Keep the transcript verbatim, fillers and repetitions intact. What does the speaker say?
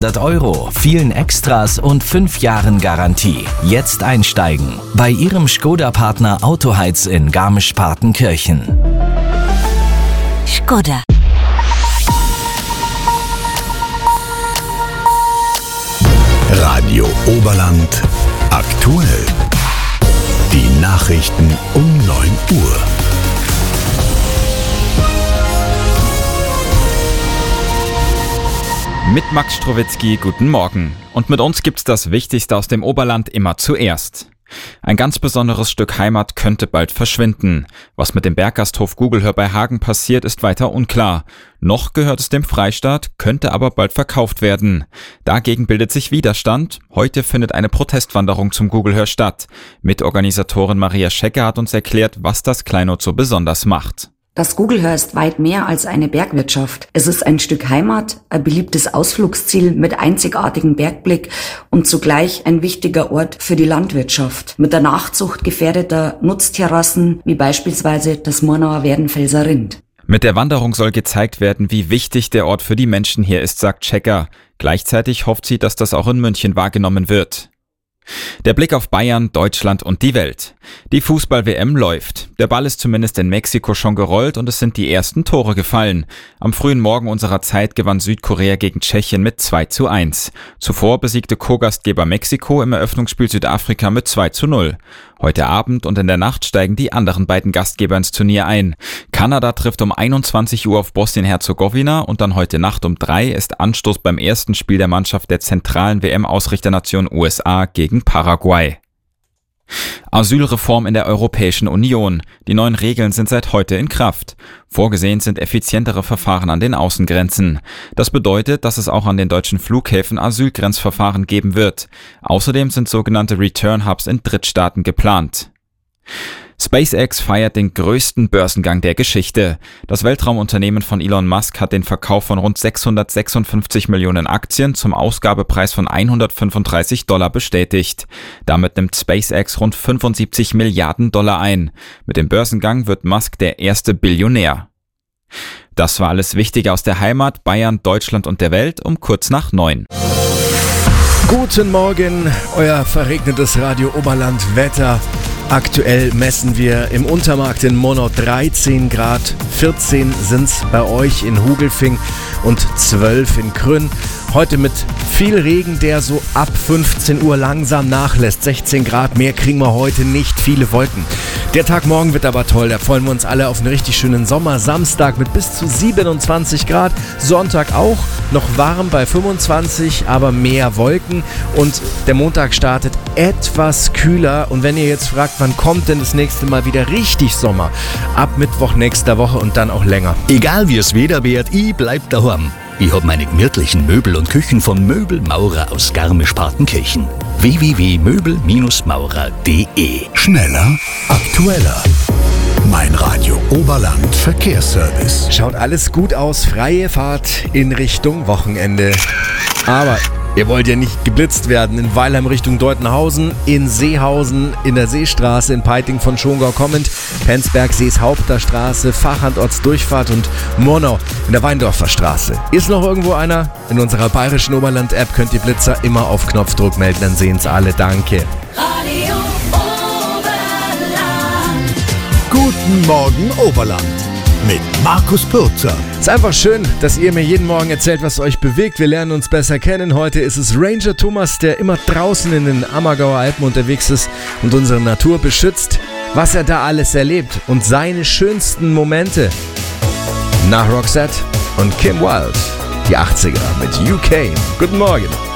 hundert Euro, vielen Extras und fünf Jahren Garantie. Jetzt einsteigen bei Ihrem Škoda-Partner Autoheiz in Garmisch-Partenkirchen. Škoda. Radio Oberland aktuell. Die Nachrichten um neun Uhr. Mit Max Strowitzki, guten Morgen. Und mit uns gibt's das Wichtigste aus dem Oberland immer zuerst. Ein ganz besonderes Stück Heimat könnte bald verschwinden. Was mit dem Berggasthof Gugelhör bei Hagen passiert, ist weiter unklar. Noch gehört es dem Freistaat, könnte aber bald verkauft werden. Dagegen bildet sich Widerstand. Heute findet eine Protestwanderung zum Gugelhör statt. Mitorganisatorin Maria Schecker hat uns erklärt, was das Kleinod so besonders macht. Das Gugelhör ist weit mehr als eine Bergwirtschaft. Es ist ein Stück Heimat, ein beliebtes Ausflugsziel mit einzigartigem Bergblick und zugleich ein wichtiger Ort für die Landwirtschaft. Mit der Nachzucht gefährdeter Nutztierrassen wie beispielsweise das Murnauer Werdenfelser Rind. Mit der Wanderung soll gezeigt werden, wie wichtig der Ort für die Menschen hier ist, sagt Schecker. Gleichzeitig hofft sie, dass das auch in München wahrgenommen wird. Der Blick auf Bayern, Deutschland und die Welt. Die Fußball-W M läuft. Der Ball ist zumindest in Mexiko schon gerollt und es sind die ersten Tore gefallen. Am frühen Morgen unserer Zeit gewann Südkorea gegen Tschechien mit zwei zu eins. Zuvor besiegte Co-Gastgeber Mexiko im Eröffnungsspiel Südafrika mit zwei zu null. Heute Abend und in der Nacht steigen die anderen beiden Gastgeber ins Turnier ein. Kanada trifft um einundzwanzig Uhr auf Bosnien-Herzegowina und dann heute Nacht um drei ist Anstoß beim ersten Spiel der Mannschaft der zentralen W M-Ausrichternation U S A gegen Paraguay. Asylreform in der Europäischen Union. Die neuen Regeln sind seit heute in Kraft. Vorgesehen sind effizientere Verfahren an den Außengrenzen. Das bedeutet, dass es auch an den deutschen Flughäfen Asylgrenzverfahren geben wird. Außerdem sind sogenannte Return Hubs in Drittstaaten geplant. SpaceX feiert den größten Börsengang der Geschichte. Das Weltraumunternehmen von Elon Musk hat den Verkauf von rund sechshundertsechsundfünfzig Millionen Aktien zum Ausgabepreis von hundertfünfunddreißig Dollar bestätigt. Damit nimmt SpaceX rund fünfundsiebzig Milliarden Dollar ein. Mit dem Börsengang wird Musk der erste Billionär. Das war alles Wichtige aus der Heimat, Bayern, Deutschland und der Welt um kurz nach neun. Guten Morgen, euer verregnetes Radio Oberland Wetter. Aktuell messen wir im Untermarkt in Murnau dreizehn Grad, vierzehn sind's bei euch in Hugelfing und zwölf in Krünn. Heute mit viel Regen, der so ab fünfzehn Uhr langsam nachlässt. sechzehn Grad, mehr kriegen wir heute nicht, viele Wolken. Der Tag morgen wird aber toll, da freuen wir uns alle auf einen richtig schönen Sommer. Samstag mit bis zu siebenundzwanzig Grad, Sonntag auch, noch warm bei fünfundzwanzig, aber mehr Wolken. Und der Montag startet etwas kühler. Und wenn ihr jetzt fragt, wann kommt denn das nächste Mal wieder richtig Sommer? Ab Mittwoch nächster Woche und dann auch länger. Egal wie es Wetter wird, ich bleib daheim. Ich hab meine gemütlichen Möbel und Küchen von Möbelmaurer aus Garmisch-Partenkirchen. w w w punkt möbel maurer punkt d e. Schneller, aktueller. Mein Radio Oberland Verkehrsservice. Schaut alles gut aus, freie Fahrt in Richtung Wochenende. Aber ihr wollt ja nicht geblitzt werden. In Weilheim Richtung Deutenhausen, in Seehausen, in der Seestraße, in Peiting von Schongau kommend, Penzberg, Seeshaupter Straße, Fachandorts Durchfahrt und Murnau in der Weindorfer Straße. Ist noch irgendwo einer? In unserer bayerischen Oberland-App könnt ihr Blitzer immer auf Knopfdruck melden, dann sehen's alle. Danke. Radio Oberland. Guten Morgen Oberland mit Markus Pürzer. Es ist einfach schön, dass ihr mir jeden Morgen erzählt, was euch bewegt. Wir lernen uns besser kennen. Heute ist es Ranger Thomas, der immer draußen in den Ammergauer Alpen unterwegs ist und unsere Natur beschützt. Was er da alles erlebt und seine schönsten Momente. Nach Roxette und Kim Wilde, die achtziger mit You Came. Guten Morgen.